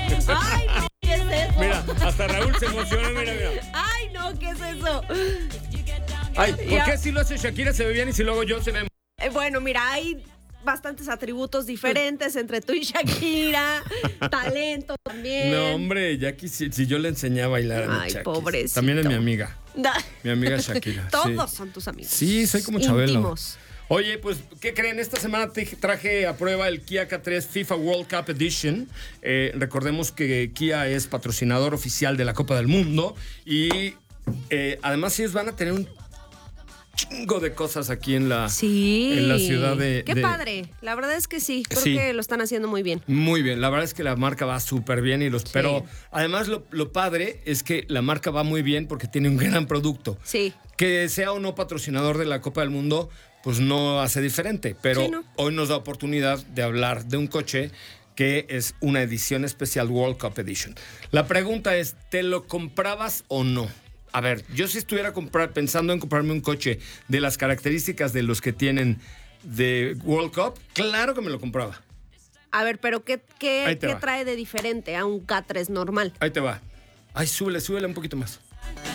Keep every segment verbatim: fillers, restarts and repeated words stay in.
Ay, no, ¿qué es eso? Mira, hasta Raúl se emociona, mira, mira. Ay, no, ¿qué es eso? Ay, ¿por Ya. qué si lo hace Shakira se ve bien y si luego yo se ve... Eh, bueno, mira, hay bastantes atributos diferentes entre tú y Shakira, talento también. No, hombre, ya quisi- si yo le enseñaba a bailar a mi Ay, Shakis. pobrecito. También es mi amiga, Da- mi amiga Shakira. Todos sí. son tus amigos. Sí, soy como Chabelo. Íntimos. Oye, pues, ¿qué creen? Esta semana te- traje a prueba el Kia K tres FIFA World Cup Edition. Eh, recordemos que Kia es patrocinador oficial de la Copa del Mundo y eh, además ellos van a tener un chingo de cosas aquí en la, Sí. en la ciudad de... Qué de- padre. La verdad es que sí. Creo Sí. que lo están haciendo muy bien. Muy bien, la verdad es que la marca va súper bien y los, Sí. pero además lo, lo padre es que la marca va muy bien porque tiene un gran producto. Sí. Que sea o no patrocinador de la Copa del Mundo, pues no hace diferente. Pero Sí, no. hoy nos da oportunidad de hablar de un coche que es una edición especial World Cup Edition. La pregunta es, ¿te lo comprabas o no? A ver, yo si estuviera comprar, pensando en comprarme un coche de las características de los que tienen de World Cup, claro que me lo compraba. A ver, pero ¿qué, qué, Ahí te qué va. trae de diferente a un K tres normal? Ahí te va. Ay, súbele, súbele un poquito más.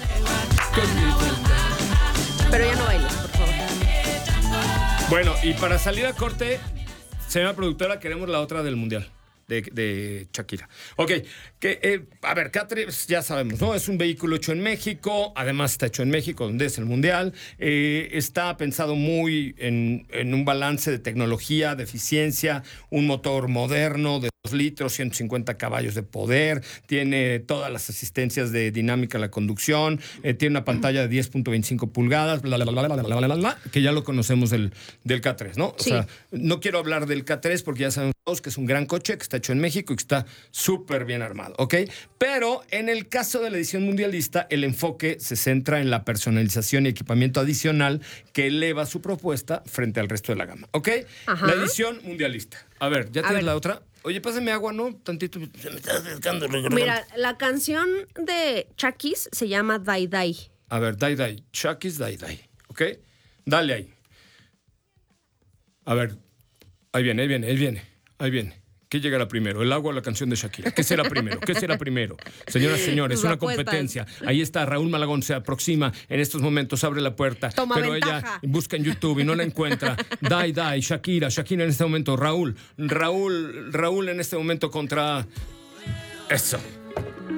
Pero ya no bailes, por favor. Bueno, y para salir a corte, señora productora, queremos la otra del Mundial. De, de Shakira. Ok, que, eh, a ver, K tres ya sabemos, ¿no? Es un vehículo hecho en México, además está hecho en México, donde es el Mundial. Eh, está pensado muy en, en un balance de tecnología, de eficiencia, un motor moderno de dos litros, ciento cincuenta caballos de poder, tiene todas las asistencias de dinámica a la conducción, eh, tiene una pantalla de diez punto veinticinco pulgadas, bla, bla, bla, bla, bla, bla, bla, bla, que ya lo conocemos del, del K tres, ¿no? O Sí. sea, no quiero hablar del K tres porque ya sabemos todos que es un gran coche, que está hecho en México y que está súper bien armado, ¿ok? Pero en el caso de la edición mundialista, el enfoque se centra en la personalización y equipamiento adicional que eleva su propuesta frente al resto de la gama, ¿ok? Ajá. La edición mundialista. A ver, ¿ya A tienes ver. la otra? Oye, pásame agua, ¿no? Tantito. Se me está acercando el garganta. Mira, la canción de Chakis se llama Dai Dai. A ver, Dai Dai. Chucky's Dai Dai. ¿Ok? Dale ahí. A ver. Ahí viene, ahí viene, ahí viene. Ahí viene. ¿Qué llegará primero? ¿El agua o la canción de Shakira? ¿Qué será primero? ¿Qué será primero? Señoras y señores, Tus una apuestas. competencia. Ahí está, Raúl Malagón se aproxima. En estos momentos abre la puerta. Toma pero ventaja. ella busca en YouTube y no la encuentra. Dai Dai, Shakira, Shakira en este momento. Raúl, Raúl, Raúl en este momento contra... Eso.